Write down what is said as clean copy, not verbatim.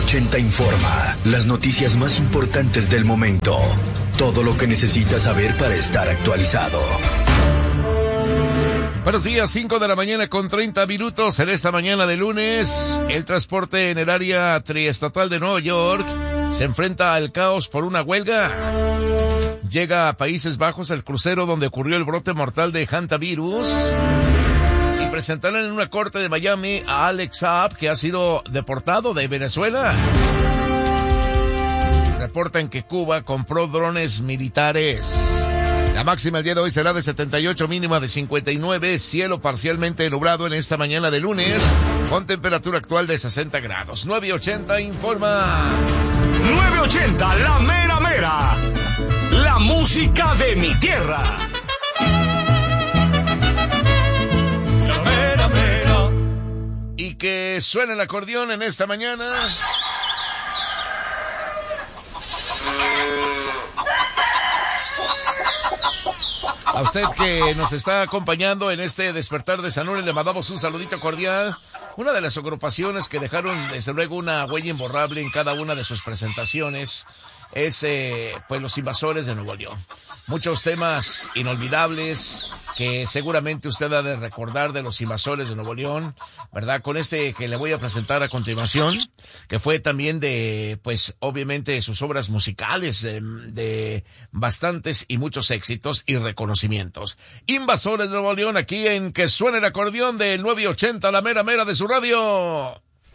980 informa. Las noticias más importantes del momento. Todo lo que necesitas saber para estar actualizado. Buenos días, 5 de la mañana con 30 minutos. En esta mañana de lunes, el transporte en el área triestatal de Nueva York se enfrenta al caos por una huelga. Llega a Países Bajos el crucero donde ocurrió el brote mortal de hantavirus. Y presentarán en una corte de Miami a Alex Saab, que ha sido deportado de Venezuela. Reportan que Cuba compró drones militares. La máxima el día de hoy será de 78, mínima de 59, cielo parcialmente nublado en esta mañana de lunes, con temperatura actual de 60 grados. 980 informa. 980, la mera mera. La música de mi tierra. La mera mera. Y que suene el acordeón en esta mañana. A usted que nos está acompañando en este despertar de San Luis, le mandamos un saludito cordial. Una de las agrupaciones que dejaron, desde luego, una huella imborrable en cada una de sus presentaciones es, pues, Los Invasores de Nuevo León. Muchos temas inolvidables que seguramente usted ha de recordar de Los Invasores de Nuevo León, ¿verdad? Con este que le voy a presentar a continuación, que fue también de, pues, obviamente sus obras musicales, de bastantes y muchos éxitos y reconocimientos. Invasores de Nuevo León, aquí en Que Suene el Acordeón del 980, la mera mera de su radio.